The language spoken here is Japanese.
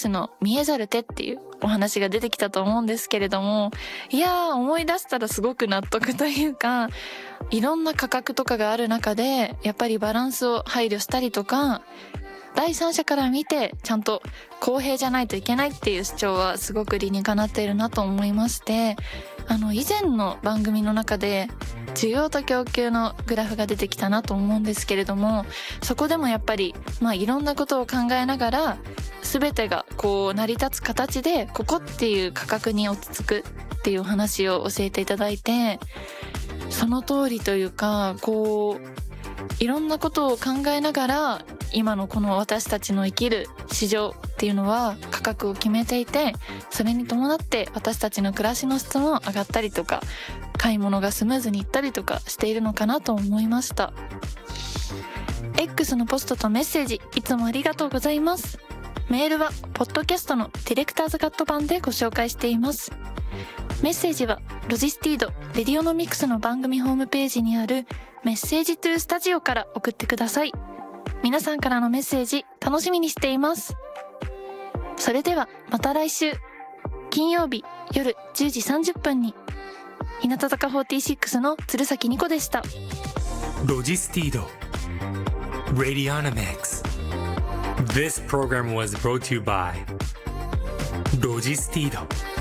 スの見えざる手っていうお話が出てきたと思うんですけれども、いやー思い出したらすごく納得というか、いろんな価格とかがある中でやっぱりバランスを配慮したりとか、第三者から見てちゃんと公平じゃないといけないっていう主張はすごく理にかなっているなと思いまして、以前の番組の中で需要と供給のグラフが出てきたなと思うんですけれども、そこでもやっぱりいろんなことを考えながら全てがこう成り立つ形でここっていう価格に落ち着くっていう話を教えていただいて、その通りというか、こういろんなことを考えながら今のこの私たちの生きる市場っていうのは価格を決めていて、それに伴って私たちの暮らしの質も上がったりとか、買い物がスムーズにいったりとかしているのかなと思いました。 X のポストとメッセージいつもありがとうございます。メールはポッドキャストのディレクターズカット版でご紹介しています。メッセージはロジスティードレディオノミクスの番組ホームページにあるメッセージトゥースタジオから送ってください。皆さんからのメッセージ楽しみにしています。それではまた来週金曜日夜10時30分に。日向坂46の鶴崎ニコでした。 ロジスティード Radionomics. This program was brought to you by ロジスティード。